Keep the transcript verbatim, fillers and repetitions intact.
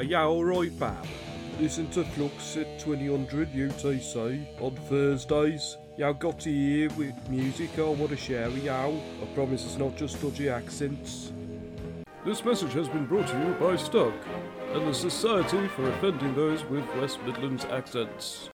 Are you alright, pal? Listen to Flux at twenty hundred U T C on Thursdays. Y'all got to hear with music I want to share with y'all. I promise it's not just dodgy accents. This message has been brought to you by Stuck and the Society for Offending Those with West Midlands Accents.